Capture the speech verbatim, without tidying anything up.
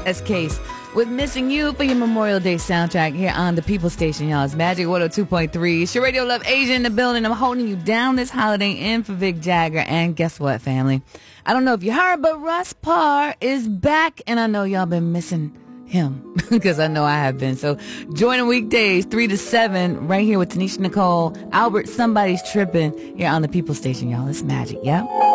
S Case with Missing You for your Memorial Day soundtrack here on the People Station, y'all. It's Magic one oh two point three. It's your Radio Love Asia in the building. I'm holding you down this holiday in for Vic Jagger. And guess what, family? I don't know if you heard, but Russ Parr is back. And I know y'all been missing him because I know I have been. So join weekdays three to seven right here with Tanisha Nicole, Albert, Somebody's Tripping here on the People Station, y'all. It's Magic, yeah?